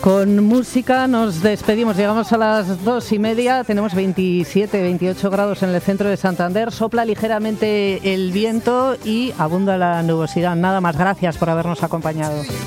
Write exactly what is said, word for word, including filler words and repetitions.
Con música nos despedimos, llegamos a las dos y media, tenemos veintisiete, veintiocho grados en el centro de Santander, sopla ligeramente el viento y abunda la nubosidad. Nada más, gracias por habernos acompañado.